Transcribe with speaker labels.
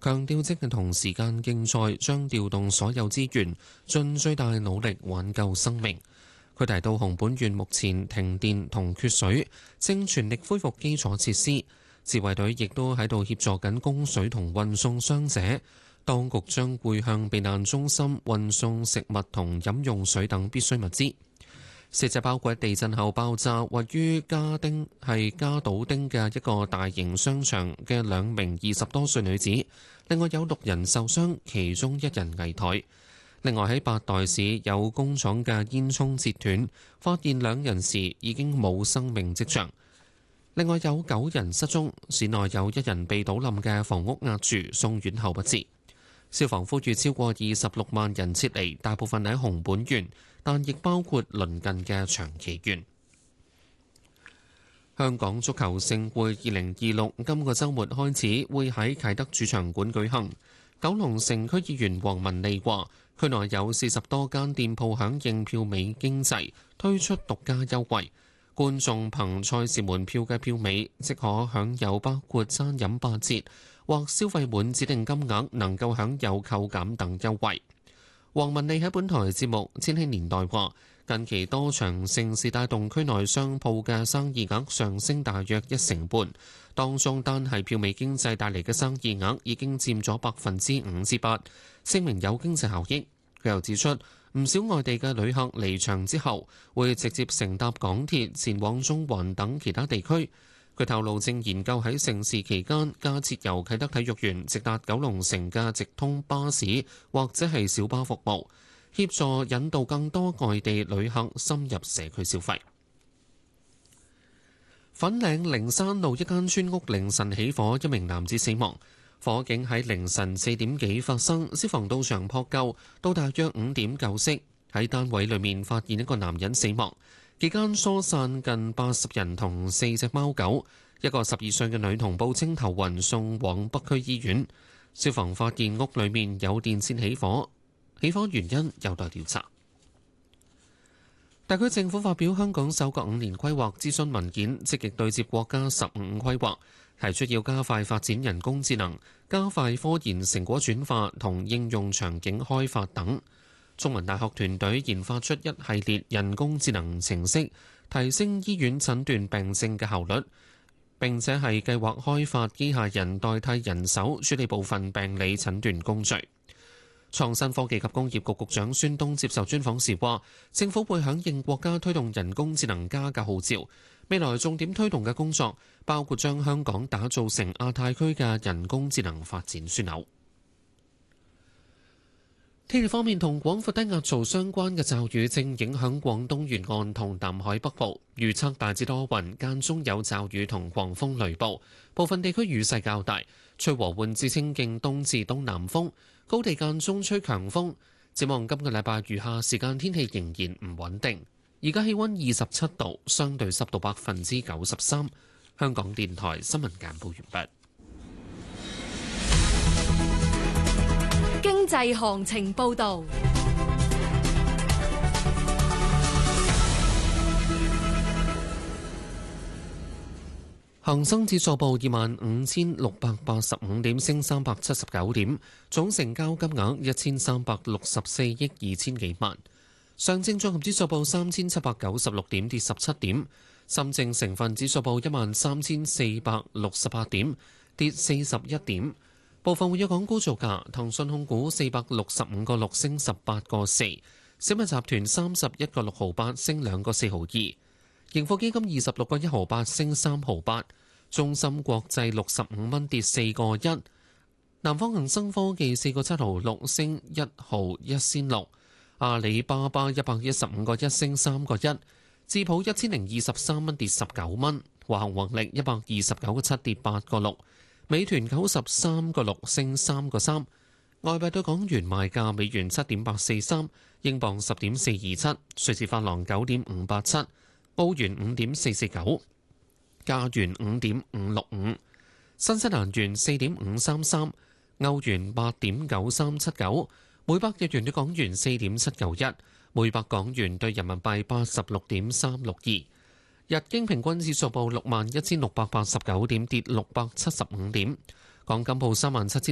Speaker 1: 強調正係同時間競賽，將調動所有資源，盡最大努力挽救生命。佢提到熊本縣目前停電同缺水，正全力恢復基礎設施。自衛隊亦都喺度協助緊供水同運送傷者。當局將會向避難中心運送食物同飲用水等必需物資。死者包括地震後爆炸位於加島町嘅一個大型商場嘅2名20多歲女子，另外有6人受傷，其中1人危殆。另外喺八代市有工廠嘅煙囪截斷，發現2人時已經冇生命跡象。另外有9人失蹤，市內有1人被倒冧嘅房屋壓住，送院後不治。消防呼籲超過26萬人撤離，大部分喺熊本縣，但亦包括鄰近嘅長崎縣。香港足球盛會2026今個週末開始會喺啟德主場館舉行。九龍城區議員黃文利話，區內有40多間店鋪響應票尾經濟推出獨家優惠，觀眾憑賽事門票嘅票尾即可享有包括餐飲8折或消費滿指定金額能夠享有扣減等優惠。黃文利喺本台節目《千禧年代》話，近期多場盛事帶動區內商鋪嘅生意額上升大約1成半，當中單係票尾經濟帶嚟嘅生意額已經佔咗5%至8%，證明有經濟效益。佢又指出，唔少外地嘅旅客離場之後會直接乘搭港鐵前往中環等其他地區。佢透露正研究喺盛事期間加設由啟德體育園直達九龍城嘅直通巴士或者係小巴服務，協助引導更多外地旅客深入社區消費。粉嶺靈山路一間村屋凌晨起火，一名男子死亡。火警喺凌晨4點幾發生，消防到場撲救，到大約5點救熄。喺單位裏面發現一個男人死亡。期間疏散近80人同4隻貓狗，一個12歲嘅女童報稱頭暈，送往北區醫院。消防發現屋裏面有電線起火，起火原因有待調查。特區政府發表香港首個5年規劃諮詢文件，積極對接國家15規劃，提出要加快發展人工智能，加快科研成果轉化同應用場景開發等。中文大學團隊研發出一系列人工智能程式，提升醫院診斷病症嘅效率。並且係計劃開發機械人代替人手處理部分病理診斷工序。創新科技及工業局局長孫東接受專訪時話，政府會響應國家推動人工智能加嘅號召，未來重點推動嘅工作包括將香港打造成亞太區嘅人工智能發展樞紐。天氣方面，同廣闊低壓槽相關嘅驟雨正影響廣東沿岸同南海北部，預測大致多雲，間中有驟雨同狂風雷暴，部分地區雨勢較大，吹和緩至清勁東至東南風，高地間中吹強風。展望今個禮拜餘下時間天氣仍然唔穩定。而家氣溫27度，相對濕度93%。香港電台新聞簡報完畢。
Speaker 2: 經濟行情報導，
Speaker 1: 恒生指數報25,685點，升379點，總成交金額1364億2千幾萬。上證綜合指數報3796點，跌17點。深證成分指數報13,468點，跌41點。部分活躍港股造價：騰訊控股465個6升18個4，小米集團31個6毫8升2個4毫2，盈富基金26個1毫8升3毫8，中芯國際65蚊跌4個1，南方恒生科技4個7毫6升1毫1仙6，阿里巴巴115個1升3個1，智普1023蚊跌19蚊，華恒宏力129個7跌8個6。美團93個6升3個3，外幣對港元賣價：美元7.843，英鎊10.427，瑞士法郎9.587，澳元5.449，加元5.565，新西蘭元4.533，歐元8.9379，每百日元對港元4.791，每百港元對人民幣86.362。日經平均指數報61,689點，跌675點。港金報37,000